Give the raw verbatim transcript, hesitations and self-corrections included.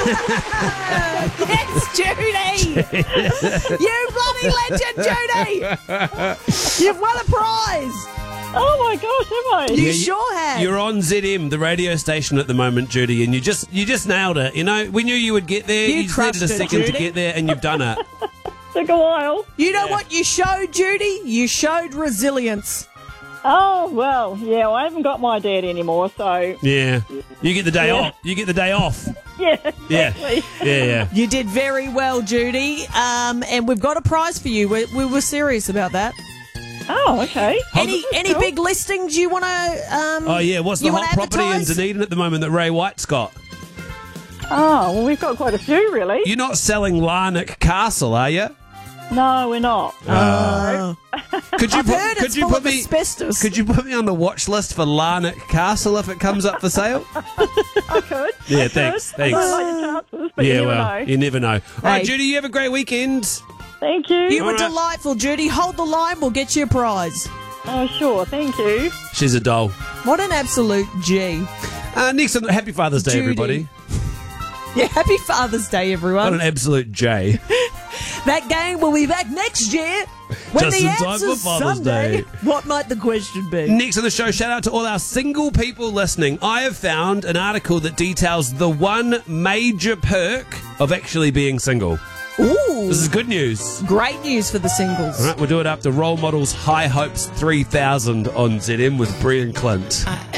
It's Judy! You bloody legend, Judy! You've won a prize! Oh my gosh, have I? You Yeah, sure have. You're on Z M, the radio station at the moment, Judy, and you just you just nailed it. You know, we knew you would get there. You You, just needed a crushed it, second to Judy. get there, and you've done it. Took a while. You know Yeah. what you showed, Judy? You showed resilience. Oh, well, yeah, well, I haven't got my dad anymore, so, Yeah, you get the day Yeah. off. You get the day off. yeah, Yeah, exactly. yeah, yeah. You did very well, Judy. Um, and we've got a prize for you. We, we were serious about that. Oh, okay. Any any cool. big listings you want to? Um, Oh yeah, what's the you hot wanna property in advertise? Dunedin at the moment that Ray White's got? Oh, well, we've got quite a few, really. You're not selling Larnack Castle, are you? No, we're not. Oh. Could you I've put, heard could it's you full put of me asbestos. Could you put me on the watch list for Larnack Castle if it comes up for sale? I could. Yeah, I thanks, could. thanks. I like your chances, but yeah, you never well, know. you never know. All right, Hey. Judy, you have a great weekend. Thank you. You were All right. delightful, Judy. Hold the line. We'll get you a prize. Oh, sure, thank you. She's a doll. What an absolute G. Uh, next on Happy Father's Day, Judy. everybody. Yeah, happy Father's Day, What everyone. an absolute J. That game will be back next year. When Just the in time for answer's Father's Sunday, Day. what might the question be? Next on the show, shout out to all our single people listening. I have found an article that details the one major perk of actually being single. Ooh, This is good news. great news for the singles. All right, we'll do it after Role Models High Hopes three thousand on Z M with Brian Clint.